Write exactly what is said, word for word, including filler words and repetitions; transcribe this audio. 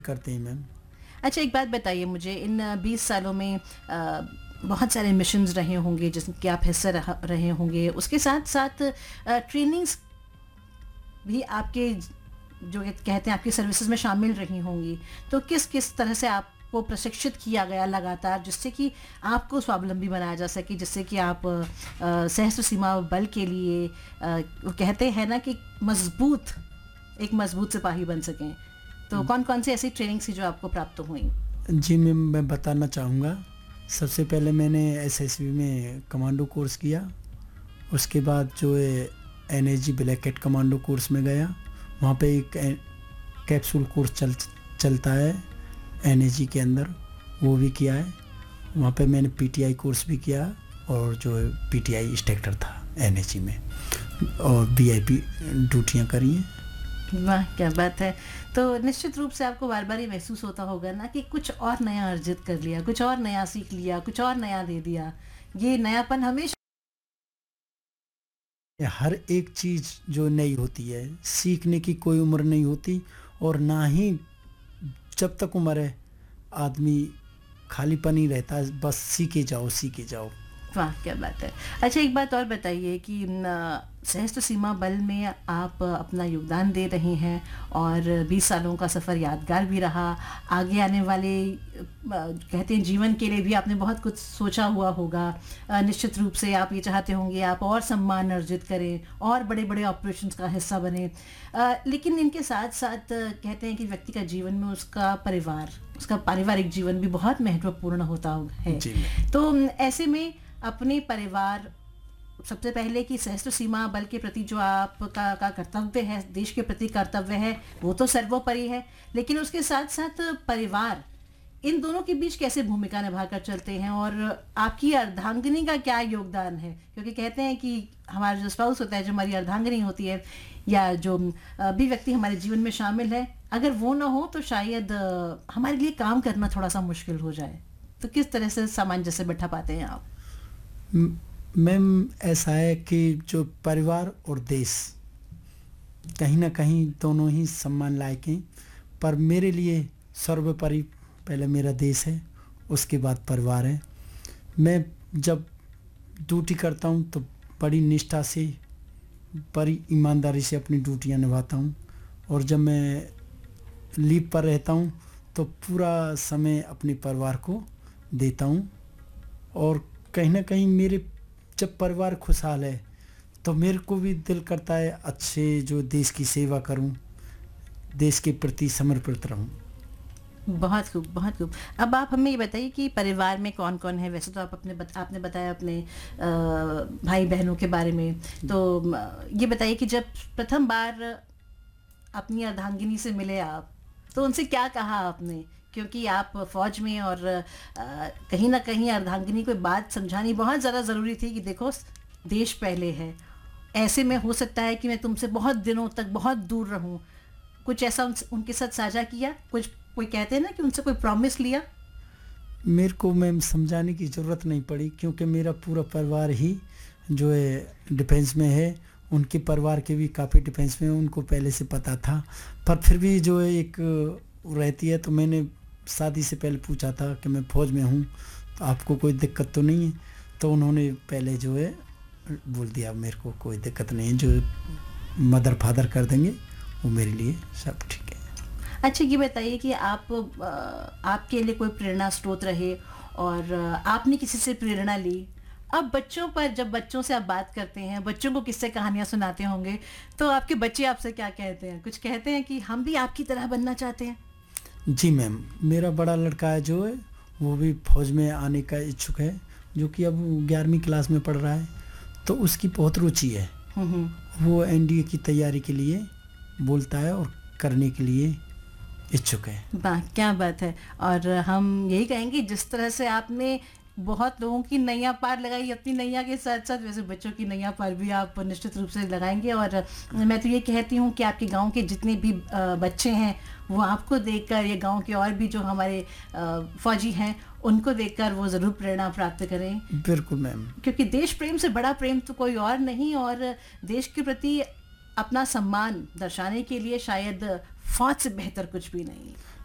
करते हैं मैम। अच्छा, एक बात बताइए मुझे, इन बीस सालों में अ, बहुत सारे मिशंस रहे होंगे जिसके आप हिस्सा रहा रहे होंगे, उसके साथ-साथ अ, ट्रेनिंग्स भी आपके जो ये कहते हैं आपकी सर्विसेज में शामिल रही होंगी। तो किस-किस तरह से आपको प्रशिक्षित किया गया लगातार जिससे कि आपको स्वावलंबी बनाया जा सके, जिससे कि आप अ, सशस्त्र सीमा बल के लिए अ, वो कहते हैं ना कि मज़बूत एक मज़बूत सिपाही बन सकें। तो कौन-कौन सी ऐसी ट्रेनिंग्स थी जो आपको प्राप्त हुई? जी मैम, मैं बताना चाहूँगा। सबसे पहले मैंने एसएसबी में कमांडो कोर्स किया। उसके बाद जो है NSG black cat commando course में गया। वहाँ पे एक ए- कैप्सूल कोर्स चल चलता है एनएसजी के अंदर, वो भी किया है। वहाँ पे मैंने पीटीआई कोर्स भी किया और जो है पीटीआई इंस्ट्रक्टर था एनएसजी में, और वीआईपी ड्यूटियाँ करी हैं। वाह! क्या बात है। तो निश्चित रूप से आपको बार-बार ये महसूस होता होगा ना कि कुछ और नया अर्जित कर लिया, कुछ और नया सीख लिया, कुछ और नया दे दिया। ये नयापन हमेशा हर एक चीज़ जो नई होती है, सीखने की कोई उम्र नहीं होती, और ना ही जब तक उम्र है आदमी खालीपन ही रहता है, बस सीखे जाओ सीखे जाओ। वाह! क्या बात है। अच्छा, एक बात और बताइए कि न सशस्त्र सीमा बल में आप अपना योगदान दे रही हैं और बीस सालों का सफ़र यादगार भी रहा। आगे आने वाले अ, कहते हैं जीवन के लिए भी आपने बहुत कुछ सोचा हुआ होगा। अ, निश्चित रूप से आप ये चाहते होंगे आप और सम्मान अर्जित करें और बड़े-बड़े ऑपरेशंस का हिस्सा बनें। अ, लेकिन इनके साथ-साथ कहते हैं कि व्यक्ति का जीवन में उसका परिवार, उसका पारिवारिक जीवन भी बहुत महत्वपूर्ण होता है। जी मैम। तो अम, ऐसे में अपने परिवार सबसे पहले कि सशस्त्र सीमा बल के प्रति जो आपका का कर्तव्य है, देश के प्रति कर्तव्य है, वो तो सर्वोपरि है, लेकिन उसके साथ-साथ परिवार, इन दोनों के बीच कैसे भूमिका निभाकर चलते हैं और आपकी अर्धांगिनी का क्या योगदान है? क्योंकि कहते हैं कि हमारा जो स्पाउस होता है, जो हमारी अर्धांगिनी होती है या जो अ, भी व्यक्ति हमारे जीवन में शामिल है, अगर वो ना हो तो शायद अ, हमारे लिए काम करना थोड़ा-सा मुश्किल हो जाए। तो किस तरह से सामंजस्य बिठा पाते हैं आप? म- मैम, ऐसा है कि जो परिवार और देश कहीं ना कहीं दोनों ही सम्मान लायक हैं, पर मेरे लिए सर्वोपरि पहले मेरा देश है, उसके बाद परिवार है। मैं जब ड्यूटी करता हूँ तो बड़ी निष्ठा से, बड़ी ईमानदारी से अपनी ड्यूटियाँ निभाता हूँ, और जब मैं लीव पर रहता हूँ तो पूरा समय अपने परिवार को देता हूँ। और कहीं ना कहीं मेरे जब परिवार खुशहाल है तो मेरे को भी दिल करता है अच्छे जो देश की सेवा करूं, देश के प्रति समर्पित रहूं। बहुत खूब, बहुत खूब। अब आप हमें ये बताइए कि परिवार में कौन-कौन है? वैसे तो आप अपने बत आपने बताया अपने अ, भाई-बहनों के बारे में। तो म ये बताइए कि जब प्रथम बार अपनी अर्धांगिनी से मिले आप, तो उनसे क्या कहा आपने? क्योंकि आप फ़ौज में और अ, कहीं न कहीं अर्धांगिनी को बात समझानी बहुत ज़्यादा ज़रूरी थी कि देखो स देश पहले है। ऐसे में हो सकता है कि मैं तुमसे बहुत दिनों तक बहुत दूर रहूँ। कुछ ऐसा उनस उनके साथ साझा किया? कुछ कोई कहते हैं ना कि उनसे कोई प्रॉमिस लिया? मेरे को मैम समझाने की ज़रूरत नहीं पड़ी, क्योंकि मेरा पूरा परिवार ही जो है डिफेंस में है। उनके परिवार के भी काफ़ी डिफेंस में हैं, उनको पहले से पता था। पर फिर भी जो है एक रहती है, तो मैंने शादी से पहले पूछा था कि मैं फ़ौज में हूँ तो आपको कोई दिक्कत तो नहीं है। तो उन्होंने पहले जो है बोल दिया मेरे को कोई दिक्कत नहीं है, जो मदर फादर कर देंगे वो मेरे लिए सब ठीक है। अच्छा, ये बताइए कि आप अ, आपके लिए कोई प्रेरणा स्रोत रहे और अ, आपने किसी से प्रेरणा ली। अब बच्चों पर जब बच्चों से आप बात करते हैं, बच्चों को किस्से कहानियाँ सुनाते होंगे, तो आपके बच्चे आपसे क्या कहते हैं? कुछ कहते हैं कि हम भी आपकी तरह बनना चाहते हैं? जी मैम, मेरा बड़ा लड़का है जो है वो भी फौज में आने का इच्छुक है, जो कि अब ग्यारहवीं क्लास में पढ़ रहा है। तो उसकी बहुत रुचि है, हुँ, हुँ। वो एनडीए की तैयारी के लिए बोलता है और करने के लिए इच्छुक है। वाह! क्या बात है। और हम यही कहेंगे जिस तरह से आपने बहुत लोगों की नैया पार लगाई अपनी नैया के साथ-साथ, वैसे बच्चों की नैया पार भी आप निश्चित रूप से लगाएँगे। और मैं तो ये कहती हूँ कि आपके गाँव के जितने भी अ, बच्चे हैं, वो आपको देखकर, ये गाँव के और भी जो हमारे अ, फ़ौजी हैं, उनको देखकर वो ज़रूर प्रेरणा प्राप्त करें। बिल्कुल मैम। क्योंकि देश प्रेम से बड़ा प्रेम तो कोई और नहीं, और देश के प्रति अपना सम्मान दर्शाने के लिए शायद फ़ौज से बेहतर कुछ भी नहीं।